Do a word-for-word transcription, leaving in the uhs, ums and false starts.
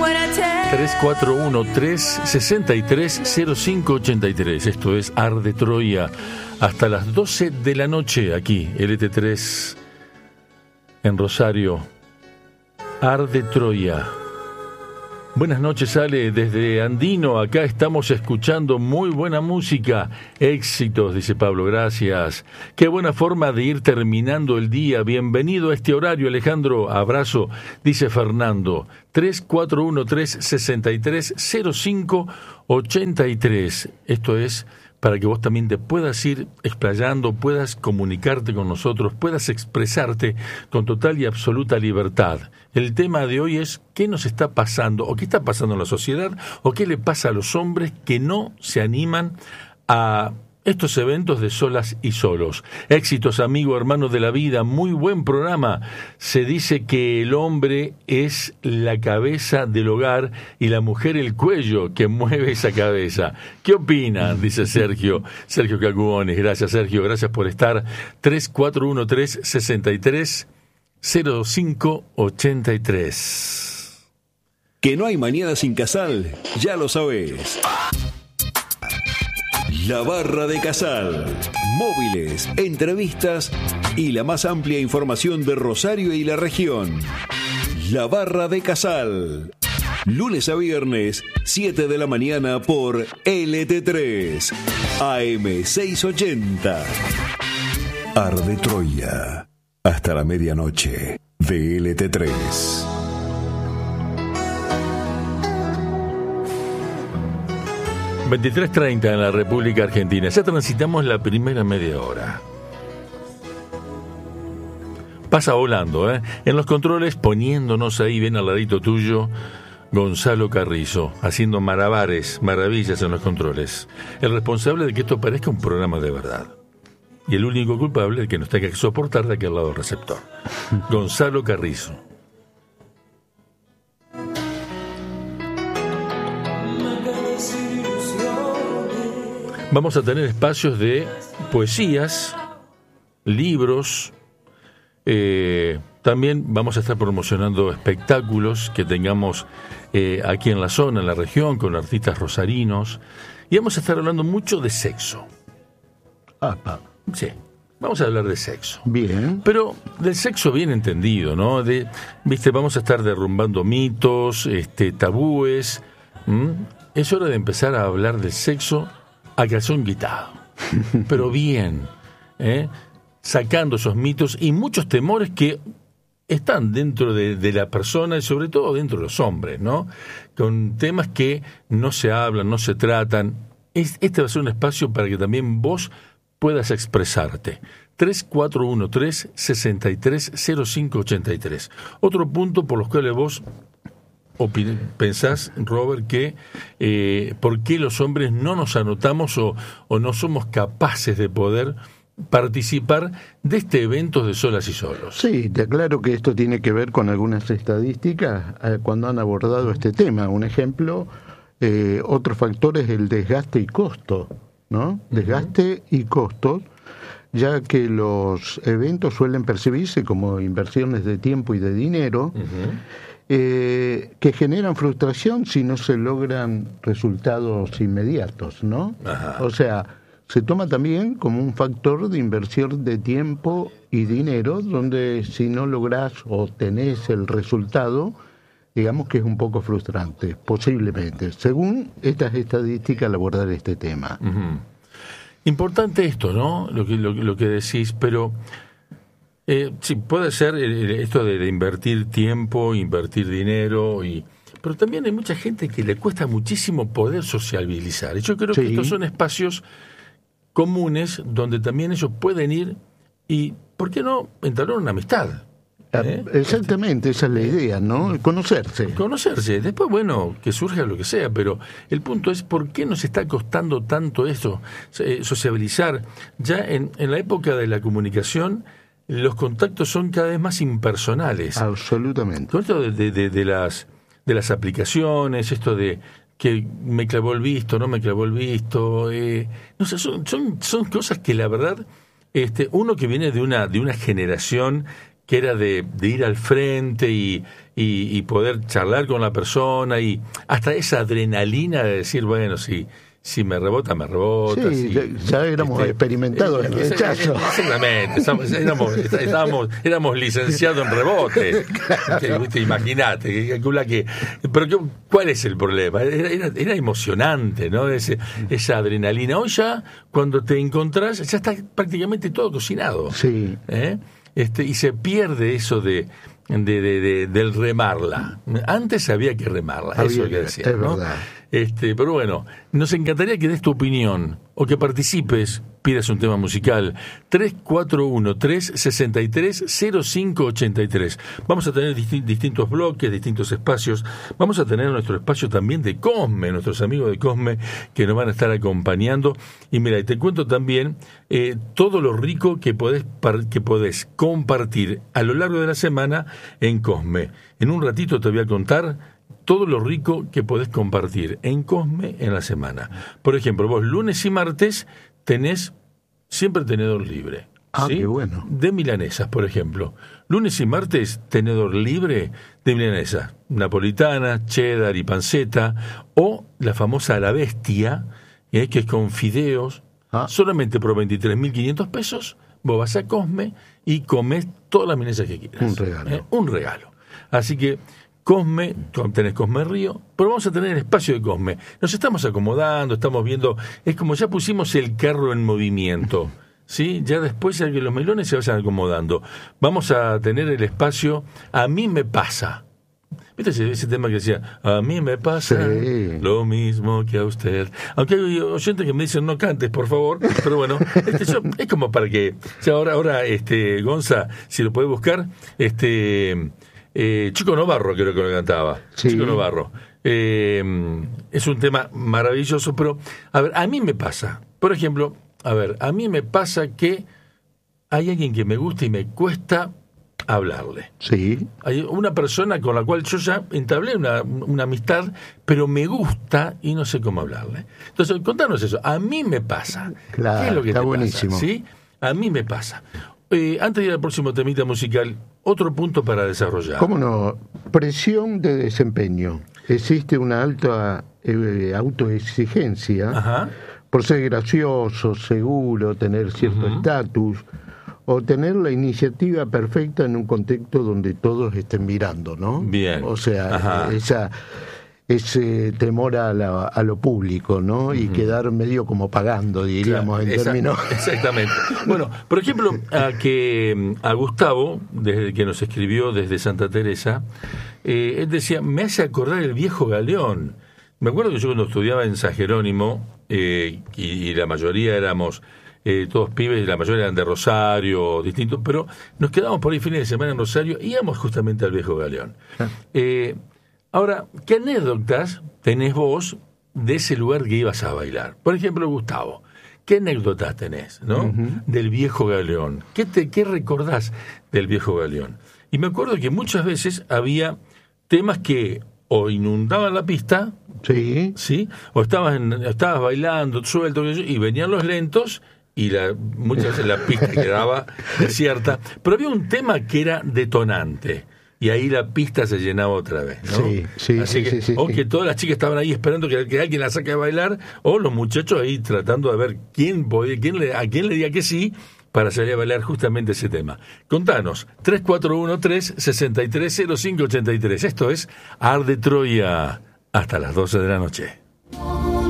tres cuatro uno, tres seis tres, cero cinco ocho tres. Esto es Arde Troya. Hasta las doce de la noche aquí, L T tres en Rosario. Arde Troya. Buenas noches, Ale, desde Andino. Acá estamos escuchando muy buena música. Éxitos, dice Pablo, gracias. Qué buena forma de ir terminando el día. Bienvenido a este horario, Alejandro. Abrazo, dice Fernando. tres cuatro uno, tres seis tres, cero cinco ocho tres. Esto es para que vos también te puedas ir explayando, puedas comunicarte con nosotros, puedas expresarte con total y absoluta libertad. El tema de hoy es qué nos está pasando, o qué está pasando en la sociedad, o qué le pasa a los hombres que no se animan a estos eventos de solas y solos. Éxitos, amigo, hermano de la vida, muy buen programa. Se dice que el hombre es la cabeza del hogar y la mujer el cuello que mueve esa cabeza. ¿Qué opina? Dice Sergio. Sergio Cacubones. Gracias, Sergio. Gracias por estar. tres cuatro uno, tres seis tres, cero cinco ocho tres. Que no hay mañana sin Casal, ya lo sabes. La Barra de Casal. Móviles, entrevistas y la más amplia información de Rosario y la región. La Barra de Casal. Lunes a viernes, siete de la mañana por L T tres. A M seiscientos ochenta. Arde Troya. Hasta la medianoche de L T tres. veintitrés treinta en la República Argentina. Ya transitamos la primera media hora. Pasa volando, ¿eh? En los controles, poniéndonos ahí bien al ladito tuyo, Gonzalo Carrizo, haciendo malabares, maravillas en los controles. El responsable de que esto parezca un programa de verdad. Y el único culpable de que nos tenga que soportar de aquel lado del receptor. Gonzalo Carrizo. Vamos a tener espacios de poesías, libros, eh, también vamos a estar promocionando espectáculos que tengamos eh, aquí en la zona, en la región, con artistas rosarinos, y vamos a estar hablando mucho de sexo. Ah, ah. Sí, vamos a hablar de sexo. Bien. Pero del sexo bien entendido, ¿no? De, viste, vamos a estar derrumbando mitos, este, tabúes. ¿Mm? Es hora de empezar a hablar del sexo a calzón quitado, pero bien, ¿eh? Sacando esos mitos y muchos temores que están dentro de, de la persona y sobre todo dentro de los hombres, ¿no? Con temas que no se hablan, no se tratan. Es, este va a ser un espacio para que también vos puedas expresarte. tres cuatro uno, tres seis tres, cero cinco ocho tres. Otro punto por los cuales vos opin- pensás, Robert, que eh, por qué los hombres no nos anotamos o, o no somos capaces de poder participar de este evento de solas y solos. Sí, te aclaro que esto tiene que ver con algunas estadísticas eh, cuando han abordado este tema. Un ejemplo, eh, otro factor es el desgaste y costo, ¿no? Desgaste uh-huh. y costos, ya que los eventos suelen percibirse como inversiones de tiempo y de dinero, uh-huh. eh, que generan frustración si no se logran resultados inmediatos, ¿no? Uh-huh. O sea, se toma también como un factor de inversión de tiempo y dinero, donde si no lográs o tenés el resultado, digamos que es un poco frustrante, posiblemente, según estas estadísticas al abordar este tema. Uh-huh. Importante esto, ¿no? Lo que, lo, lo que decís, pero eh, sí, puede ser esto de, de invertir tiempo, invertir dinero, y pero también hay mucha gente que le cuesta muchísimo poder sociabilizar. Y yo creo sí. que estos son espacios comunes donde también ellos pueden ir y, ¿por qué no?, entablar una amistad. ¿Eh? Exactamente, esa es la idea, ¿no? Conocerse. Conocerse. Después, bueno, que surja lo que sea, pero el punto es ¿por qué nos está costando tanto eso? Eh, sociabilizar. Ya en, en la época de la comunicación, los contactos son cada vez más impersonales. Absolutamente. Todo esto de, de, de, de, las, de las aplicaciones, esto de que me clavó el visto, no me clavó el visto, eh, no sé, son, son, son cosas que la verdad, este, uno que viene de una, de una generación que era de, de ir al frente y, y, y poder charlar con la persona y hasta esa adrenalina de decir, bueno, si, si me rebota, me rebota. Sí, si, ya, ya éramos este, experimentados en el rechazo. Exactamente, éramos, estábamos, éramos licenciados en rebote. Claro. Imagínate, calcula que... Pero que, ¿cuál es el problema? Era, era, era emocionante, ¿no? Ese, esa adrenalina. Hoy ya, cuando te encontrás, ya está prácticamente todo cocinado. Sí. ¿Eh? Este, y se pierde eso de... De, de, de, del remarla. Antes había que remarla, había, eso hay que decir, es ¿no? verdad. Este, pero bueno, nos encantaría que des tu opinión o que participes, pidas un tema musical. Tres cuatro uno, tres seis tres, cero cinco ocho tres. Vamos a tener disti- distintos bloques, distintos espacios. Vamos a tener nuestro espacio también de Cosme, nuestros amigos de Cosme que nos van a estar acompañando. Y mira, y te cuento también eh, todo lo rico que podés, par- que podés compartir a lo largo de la semana en Cosme. En un ratito te voy a contar todo lo rico que podés compartir en Cosme en la semana. Por ejemplo, vos lunes y martes tenés siempre tenedor libre. Ah, ¿sí? Qué bueno. De milanesas, por ejemplo. Lunes y martes, tenedor libre de milanesas. Napolitana, cheddar y panceta. O la famosa a la bestia, ¿eh? que es con fideos. Ah. Solamente por veintitrés mil quinientos pesos, vos vas a Cosme y comés todas las milanesas que quieras. Un regalo. ¿eh? Un regalo. Así que Cosme, tenés Cosme Río, pero vamos a tener el espacio de Cosme. Nos estamos acomodando, estamos viendo, es como ya pusimos el carro en movimiento, ¿sí? Ya después ya que los melones se vayan acomodando. Vamos a tener el espacio, a mí me pasa. ¿Viste ese, ese tema que decía, a mí me pasa sí. lo mismo que a usted? Aunque hay oyentes que me dicen, no cantes, por favor, pero bueno, este, yo, es como para que, o sea, ahora, ahora este, Gonza, si lo puede buscar, este... Eh, Chico Novarro creo que lo cantaba. Sí. Chico Novarro. Eh, es un tema maravilloso, pero a ver, a mí me pasa, por ejemplo, a ver, a mí me pasa que hay alguien que me gusta y me cuesta hablarle. Sí. Hay una persona con la cual yo ya entablé una, una amistad, pero me gusta y no sé cómo hablarle. Entonces, contanos eso. A mí me pasa. Claro, ¿qué es lo que está te buenísimo. pasa? ¿Sí? A mí me pasa. Eh, antes de ir al próximo temita musical, otro punto para desarrollar. ¿Cómo no? Presión de desempeño. Existe una alta eh, autoexigencia Ajá. por ser gracioso, seguro, tener cierto estatus, uh-huh. o tener la iniciativa perfecta en un contexto donde todos estén mirando, ¿no? Bien. O sea, Ajá. esa... ese temor a, la, a lo público, ¿no? Uh-huh. Y quedar medio como pagando, diríamos, claro, en esa, términos... Exactamente. Bueno, por ejemplo, a que a Gustavo, desde que nos escribió desde Santa Teresa, eh, él decía, me hace acordar el viejo Galeón. Me acuerdo que yo cuando estudiaba en San Jerónimo, eh, y, y la mayoría éramos... Eh, todos pibes, la mayoría eran de Rosario, distintos, pero nos quedábamos por ahí fines de semana en Rosario y íbamos justamente al viejo Galeón. Ah. Eh, Ahora, ¿qué anécdotas tenés vos de ese lugar que ibas a bailar? Por ejemplo, Gustavo, ¿qué anécdotas tenés, no? Uh-huh. Del viejo Galeón. ¿Qué, te, ¿Qué recordás del viejo Galeón? Y me acuerdo que muchas veces había temas que o inundaban la pista, sí, ¿sí? O estabas, en, estabas bailando suelto y venían los lentos y la, muchas veces la pista quedaba desierta. Pero había un tema que era detonante. Y ahí la pista se llenaba otra vez, ¿no? Sí, sí, Así sí, que, sí, sí. O que todas las chicas estaban ahí esperando que, que alguien la saque a bailar, o los muchachos ahí tratando de ver quién podía, quién le, a quién le diga que sí para salir a bailar justamente ese tema. Contanos, tres cuatro uno, tres seis tres, cero cinco ocho tres. Esto es Arde Troya, hasta las doce de la noche.